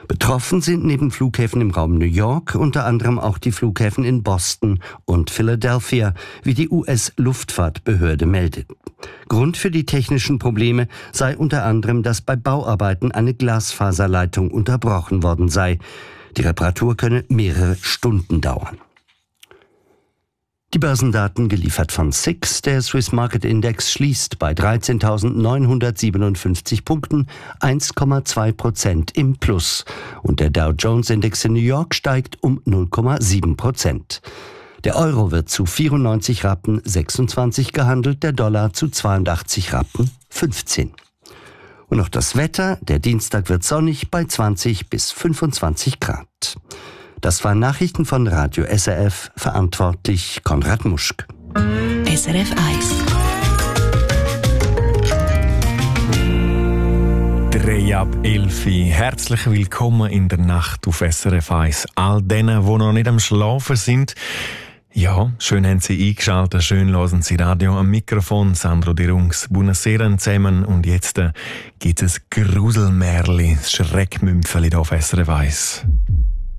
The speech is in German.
Betroffen sind neben Flughäfen im Raum New York unter anderem auch die Flughäfen in Boston und Philadelphia, wie die US-Luftfahrtbehörde meldet. Grund für die technischen Probleme sei unter anderem, dass bei Bauarbeiten eine Glasfaserleitung unterbrochen worden sei. Die Reparatur könne mehrere Stunden dauern. Die Börsendaten geliefert von SIX. Der Swiss Market Index schließt bei 13.957 Punkten, 1,2% im Plus. Und der Dow Jones Index in New York steigt um 0,7%. Der Euro wird zu 94 Rappen 26 gehandelt, der Dollar zu 82 Rappen 15. Und noch das Wetter. Der Dienstag wird sonnig bei 20 bis 25 Grad. Das waren Nachrichten von Radio SRF, verantwortlich Konrad Muschk. SRF 1. 10:03. Herzlich willkommen in der Nacht auf SRF 1. All denen, die noch nicht am Schlafen sind, ja, schön haben Sie eingeschaltet, schön hören Sie Radio am Mikrofon. Sandro Dirungs, buonasera zusammen. Und jetzt gibt es ein Gruselmärli, das Schreckmümpfeli hier auf SRF 1.